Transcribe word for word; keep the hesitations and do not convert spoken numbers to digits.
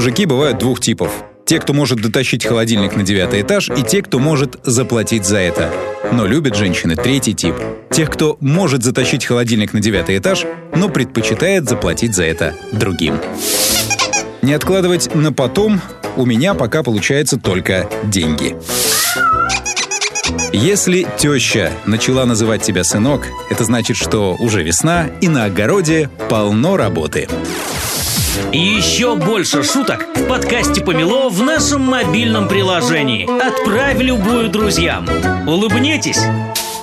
Мужики бывают двух типов. Те, кто может дотащить холодильник на девятый этаж, и те, кто может заплатить за это. Но любят женщины третий тип. Тех, кто может затащить холодильник на девятый этаж, но предпочитает заплатить за это другим. Не откладывать на потом у меня пока получается только деньги. Если теща начала называть тебя сынок, это значит, что уже весна и на огороде полно работы. И еще больше шуток в подкасте «Помело» в нашем мобильном приложении. Отправь любую друзьям. Улыбнитесь!